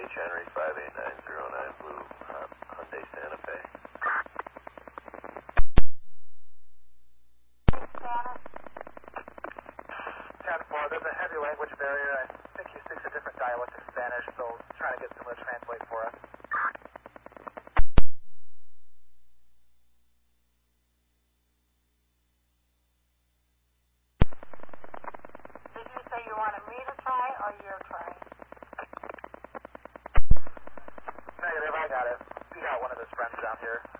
Henry 58909 Blue Hyundai Santa Fe. There's a heavy language barrier. I think he speaks a different dialect of Spanish, so trying to get someone to translate for us. Did you say you wanted me to try or you're trying? Negative, I got it. We got one of his friends down here.